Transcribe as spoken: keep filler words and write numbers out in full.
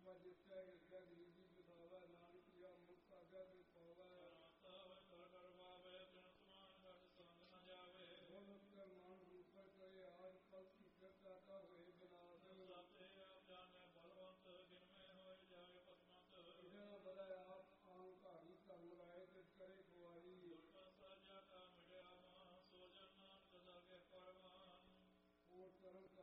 ਜਿਸਾ ਹਿਰਦੈ ਗਰੀਬੀ ਜੁਦਾਵਾ ਨਾਨਕ ਜਾ ਮੁਕਤ ਆਗਿਆ ਤੇ ਪਾਵੈ ਕਰ ਕਰ ਪਾਵੇ ਜਨ ਸਮਾਨ ਘਟ ਸੰਗ ਨ ਜਾਵੇ ਬੋਲਤ ਕਰ ਮਾਨ ਰੂਪਰ ਚੜੇ ਆਜ ਕਲ ਕੀ ਕਰਤਾ ਹੋਏ ਬਿਨਾਸ਼ ਸਾਤੇ ਆਪ ਜਾਣੈ ਬਲਵੰਤ ਜਿਨ ਮੈਂ ਹੋਏ ਜਾਏ ਪਤਮੰਤ ਜਿਹੜਾ ਬੜਾ ਆਪ ਆਉ ਘਾੜੀ ਧਰਮ ਰਾਏ ਤੇ ਕਰੇ ਖੁਆਰੀ ਦੁਰਗਤ ਸਾਜਾ ਕਾ ਮਿਲਿਆ ਮਾਂ ਸੋ ਜਨ ਨਾਨਕ ਦਾਗੇ ਪਰਵਾਨ ਹੋਰ ਕਰਮ